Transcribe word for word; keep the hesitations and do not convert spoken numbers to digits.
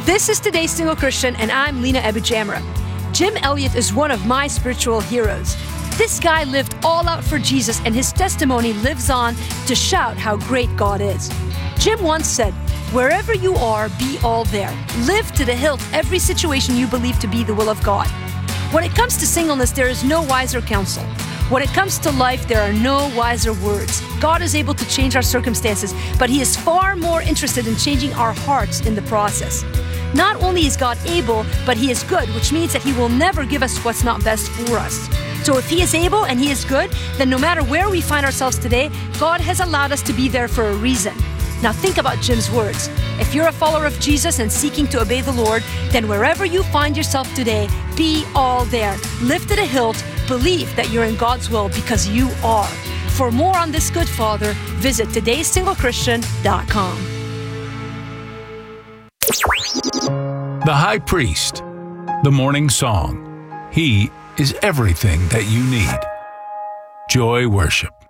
This is Today's Single Christian, and I'm Lena Abujamra. Jim Elliot is one of my spiritual heroes. This guy lived all out for Jesus, and his testimony lives on to shout how great God is. Jim once said, "Wherever you are, be all there. Live to the hilt every situation you believe to be the will of God." When it comes to singleness, there is no wiser counsel. When it comes to life, there are no wiser words. God is able to change our circumstances, but He is far more interested in changing our hearts in the process. Not only is God able, but He is good, which means that He will never give us what's not best for us. So if He is able and He is good, then no matter where we find ourselves today, God has allowed us to be there for a reason. Now think about Jim's words. If you're a follower of Jesus and seeking to obey the Lord, then wherever you find yourself today, be all there. Live to the hilt. Believe that you're in God's will, because you are. For more on this good Father, visit todays single christian dot com. The High Priest, the Morning Song. He is everything that you need. Joy Worship.